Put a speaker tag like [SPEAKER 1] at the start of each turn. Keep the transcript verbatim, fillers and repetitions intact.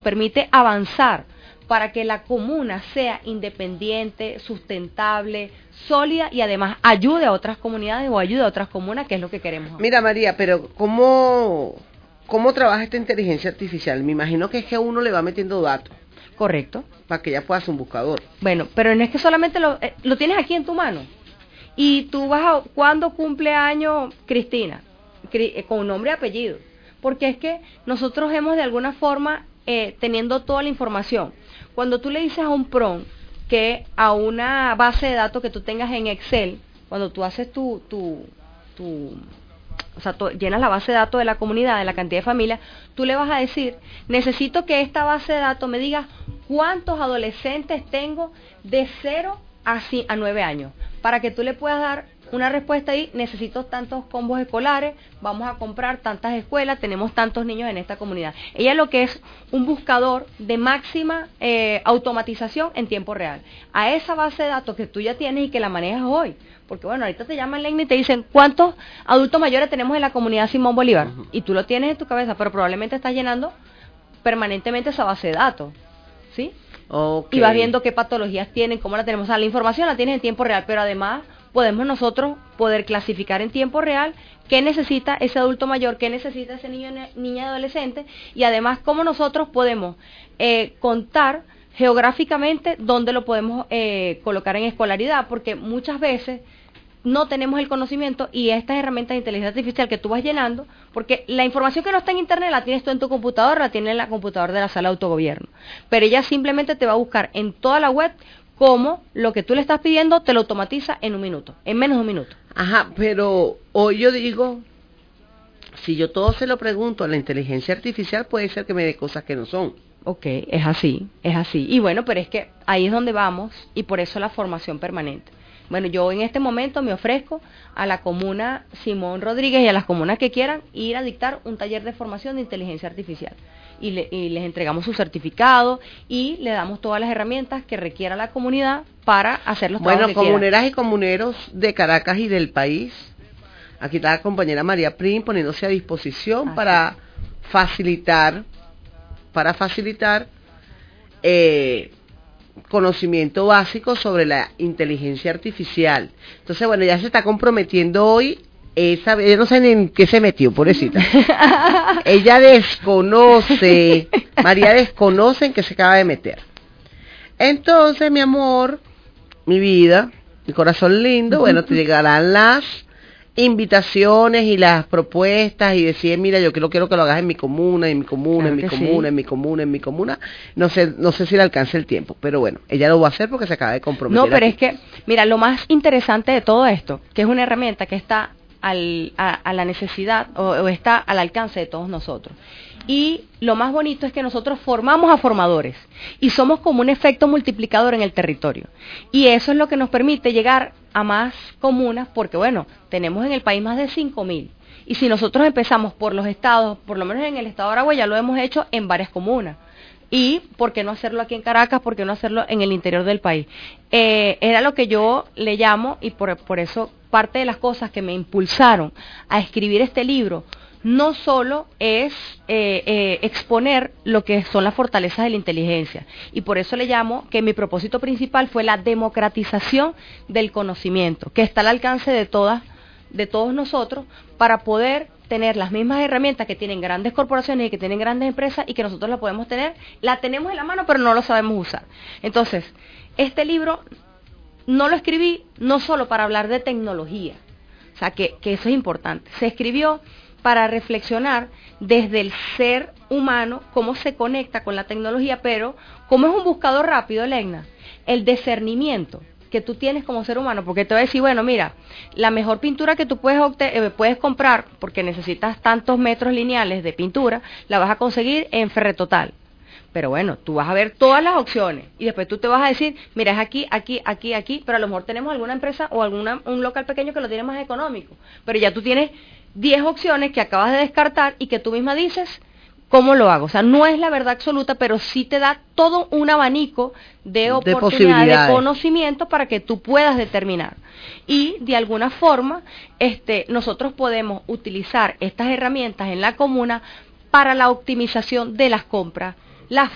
[SPEAKER 1] permite avanzar para que la comuna sea independiente, sustentable, sólida y además ayude a otras comunidades o ayude a otras comunas, que es lo que queremos.
[SPEAKER 2] Mira, María, pero ¿cómo, cómo trabaja esta inteligencia artificial? Me imagino que es que uno le va metiendo datos.
[SPEAKER 1] Correcto.
[SPEAKER 2] Para que ella pueda hacer un buscador.
[SPEAKER 1] Bueno, pero no es que solamente lo, eh, lo tienes aquí en tu mano. Y tú vas a, ¿cuándo cumple año Cristina? Cri, eh, con nombre y apellido. Porque es que nosotros hemos de alguna forma, eh, teniendo toda la información. Cuando tú le dices a un prompt que a una base de datos que tú tengas en Excel, cuando tú haces tu, tu, tu o sea, tú llenas la base de datos de la comunidad, de la cantidad de familias, tú le vas a decir, necesito que esta base de datos me diga cuántos adolescentes tengo de cero a nueve años, para que tú le puedas dar una respuesta ahí, necesito tantos combos escolares, vamos a comprar tantas escuelas, tenemos tantos niños en esta comunidad. Ella lo que es un buscador de máxima eh, automatización en tiempo real. A esa base de datos que tú ya tienes y que la manejas hoy, porque bueno, ahorita te llaman Legna y te dicen, ¿cuántos adultos mayores tenemos en la comunidad Simón Bolívar? Uh-huh. Y tú lo tienes en tu cabeza, pero probablemente estás llenando permanentemente esa base de datos, ¿sí? Okay. Y vas viendo qué patologías tienen, cómo la tenemos. O sea, la información la tienes en tiempo real, pero además podemos nosotros poder clasificar en tiempo real qué necesita ese adulto mayor, qué necesita ese niño, niña, adolescente, y además cómo nosotros podemos eh, contar geográficamente dónde lo podemos eh, colocar en escolaridad, porque muchas veces no tenemos el conocimiento y estas herramientas de inteligencia artificial que tú vas llenando, porque la información que no está en internet la tienes tú en tu computadora, la tienes en la computadora de la sala de autogobierno, pero ella simplemente te va a buscar en toda la web cómo lo que tú le estás pidiendo te lo automatiza en un minuto, en menos de un minuto.
[SPEAKER 2] Ajá, pero hoy yo digo, si yo todo se lo pregunto a la inteligencia artificial, puede ser que me dé cosas que no son.
[SPEAKER 1] Ok, es así, es así. Y bueno, pero es que ahí es donde vamos y por eso la formación permanente. Bueno, yo en este momento me ofrezco a la comuna Simón Rodríguez y a las comunas que quieran ir a dictar un taller de formación de inteligencia artificial. Y, le, y les entregamos su certificado y le damos todas las herramientas que requiera la comunidad para hacer los trabajos que
[SPEAKER 2] Bueno, comuneras
[SPEAKER 1] quieran.
[SPEAKER 2] Y comuneros de Caracas y del país, aquí está la compañera María Prim poniéndose a disposición. Así. para facilitar, para facilitar eh, conocimiento básico sobre la inteligencia artificial. Entonces, bueno, ya se está comprometiendo hoy. Esa, ella no sé ni en qué se metió, pobrecita. Ella desconoce, María desconoce en qué se acaba de meter. Entonces, mi amor, mi vida, mi corazón lindo, bueno, te llegarán las invitaciones y las propuestas y decir, mira, yo quiero, quiero que lo hagas en mi comuna, en mi comuna, claro en mi comuna, sí. en mi comuna, en mi comuna. No sé, no sé si le alcance el tiempo, pero bueno, ella lo va a hacer porque se acaba de comprometer.
[SPEAKER 1] No, pero
[SPEAKER 2] aquí.
[SPEAKER 1] Es que, mira, lo más interesante de todo esto, que es una herramienta que está al, a, a la necesidad o, o está al alcance de todos nosotros. Y lo más bonito es que nosotros formamos a formadores y somos como un efecto multiplicador en el territorio. Y eso es lo que nos permite llegar a más comunas, porque bueno, tenemos en el país más de cinco mil. Y si nosotros empezamos por los estados, por lo menos en el estado de Aragua ya lo hemos hecho en varias comunas. Y ¿por qué no hacerlo aquí en Caracas? ¿Por qué no hacerlo en el interior del país? Eh, era lo que yo le llamo, y por, por eso parte de las cosas que me impulsaron a escribir este libro, no solo es eh, eh, exponer lo que son las fortalezas de la inteligencia, y por eso le llamo que mi propósito principal fue la democratización del conocimiento, que está al alcance de todas, de todos nosotros, para poder tener las mismas herramientas que tienen grandes corporaciones y que tienen grandes empresas y que nosotros la podemos tener, la tenemos en la mano pero no lo sabemos usar. Entonces, este libro no lo escribí no solo para hablar de tecnología, o sea que, que eso es importante, se escribió para reflexionar desde el ser humano, cómo se conecta con la tecnología, pero como es un buscador rápido, Legna, el discernimiento que tú tienes como ser humano, porque te voy a decir, bueno, mira, la mejor pintura que tú puedes, eh, puedes comprar, porque necesitas tantos metros lineales de pintura, la vas a conseguir en Ferretotal. Pero bueno, tú vas a ver todas las opciones y después tú te vas a decir, mira, es aquí, aquí, aquí, aquí, pero a lo mejor tenemos alguna empresa o alguna un local pequeño que lo tiene más económico, pero ya tú tienes diez opciones que acabas de descartar y que tú misma dices, ¿cómo lo hago? O sea, no es la verdad absoluta, pero sí te da todo un abanico de oportunidades, de, de conocimiento para que tú puedas determinar. Y de alguna forma, este, nosotros podemos utilizar estas herramientas en la comuna para la optimización de las compras, las